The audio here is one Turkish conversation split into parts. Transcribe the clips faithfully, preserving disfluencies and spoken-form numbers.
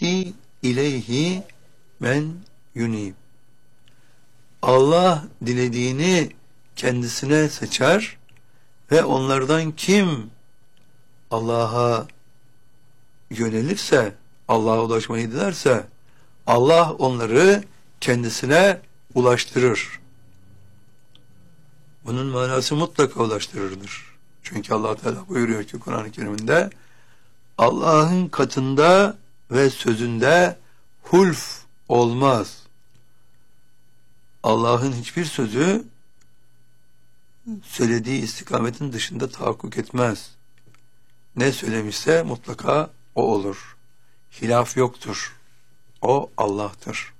yehdi ileyhi men yunib. Allah dilediğini kendisine seçer ve onlardan kim Allah'a yönelirse, Allah'a ulaşmayı dilerse, Allah onları kendisine ulaştırır. Bunun manası mutlaka ulaştırırdır. Çünkü Allah Teala buyuruyor ki Kur'an-ı Kerim'de, Allah'ın katında ve sözünde hulf olmaz. Allah'ın hiçbir sözü söylediği istikametin dışında tahakkuk etmez. Ne söylemişse mutlaka o olur. Hilaf yoktur. O Allah'tır.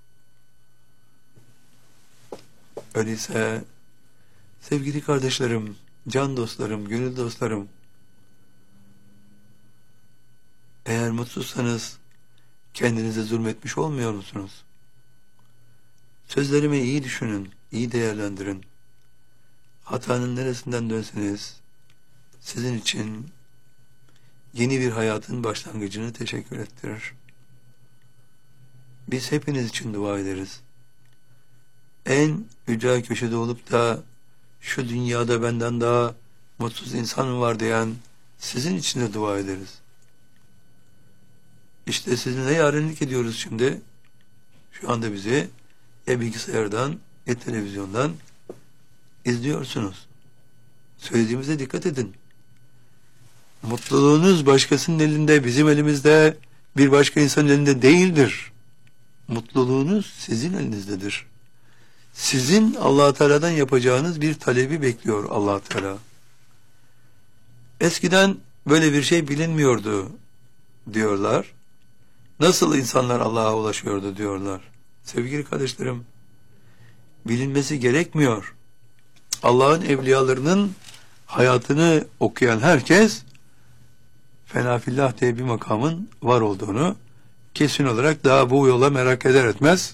Öyleyse sevgili kardeşlerim, can dostlarım, gönül dostlarım, eğer mutsuzsanız kendinize zulmetmiş olmuyor musunuz? Sözlerimi iyi düşünün, iyi değerlendirin. Hatanın neresinden dönseniz sizin için yeni bir hayatın başlangıcını teşekkür ettirir. Biz hepiniz için dua ederiz. En ücra köşede olup da şu dünyada benden daha mutsuz insan mı var diyen sizin için de dua ederiz. İşte sizinle yarenlik ediyoruz şimdi. Şu anda bizi ya bilgisayardan ya televizyondan izliyorsunuz. Söylediğimize dikkat edin. Mutluluğunuz başkasının elinde, bizim elimizde, bir başka insanın elinde değildir. Mutluluğunuz sizin elinizdedir. Sizin Allah Teala'dan yapacağınız bir talebi bekliyor Allah Teala. Eskiden böyle bir şey bilinmiyordu diyorlar. Nasıl insanlar Allah'a ulaşıyordu diyorlar. Sevgili kardeşlerim, bilinmesi gerekmiyor. Allah'ın evliyalarının hayatını okuyan herkes fenafillah diye bir makamın var olduğunu kesin olarak daha bu yola merak eder etmez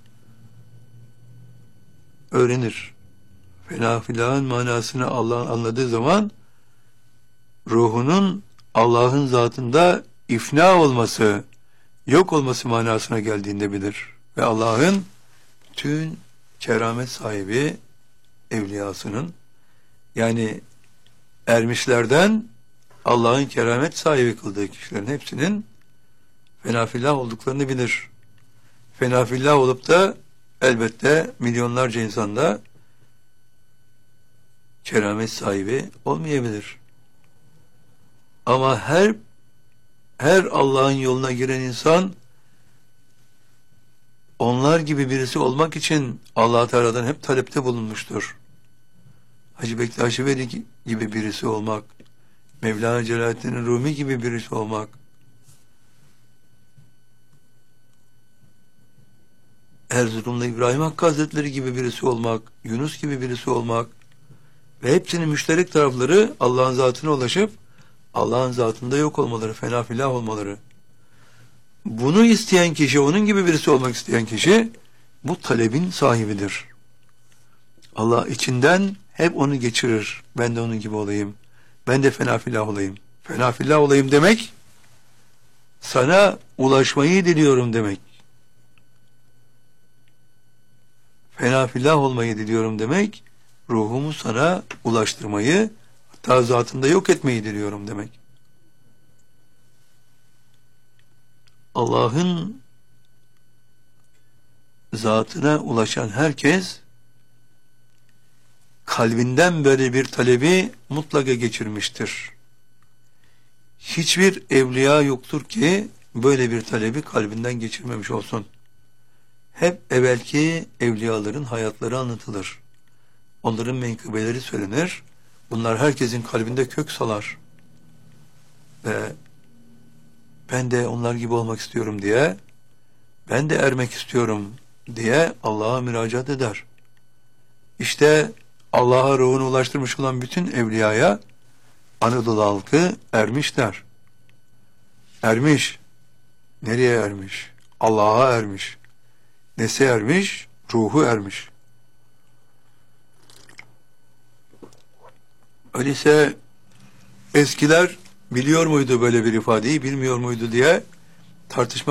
öğrenir. Fenafillahın manasını Allah'ın anladığı zaman ruhunun Allah'ın zatında ifna olması, yok olması manasına geldiğinde bilir. Ve Allah'ın bütün keramet sahibi evliyasının, yani ermişlerden Allah'ın keramet sahibi kıldığı kişilerin hepsinin fenafillah olduklarını bilir. Fenafillah olup da elbette milyonlarca insanda keramet sahibi olmayabilir. Ama her her Allah'ın yoluna giren insan onlar gibi birisi olmak için Allah Teala'dan hep talepte bulunmuştur. Hacı Bektaş Veli gibi birisi olmak, Mevlana Celaleddin Rumi gibi birisi olmak, Erzurumlu İbrahim Hakkı Hazretleri gibi birisi olmak, Yunus gibi birisi olmak ve hepsinin müşterek tarafları Allah'ın zatına ulaşıp Allah'ın zatında yok olmaları, fenafillah olmaları. Bunu isteyen kişi, onun gibi birisi olmak isteyen kişi bu talebin sahibidir. Allah içinden hep onu geçirir. Ben de onun gibi olayım. Ben de fenafillah olayım. Fenafillah olayım demek, sana ulaşmayı diliyorum demek. Fenafillah olmayı diliyorum demek, ruhumu sana ulaştırmayı, hatta zatında yok etmeyi diliyorum demek. Allah'ın zatına ulaşan herkes kalbinden böyle bir talebi mutlaka geçirmiştir. Hiçbir evliya yoktur ki böyle bir talebi kalbinden geçirmemiş olsun. Hep evvelki evliyaların hayatları anlatılır. Onların menkıbeleri söylenir. Bunlar herkesin kalbinde kök salar. Ve ben de onlar gibi olmak istiyorum diye, ben de ermek istiyorum diye Allah'a müracaat eder. İşte Allah'a ruhunu ulaştırmış olan bütün evliyaya Anadolu halkı ermiş der. Ermiş. Nereye ermiş? Allah'a ermiş. Nesi ermiş? Ruhu ermiş. Öyleyse eskiler biliyor muydu böyle bir ifadeyi, bilmiyor muydu diye tartışma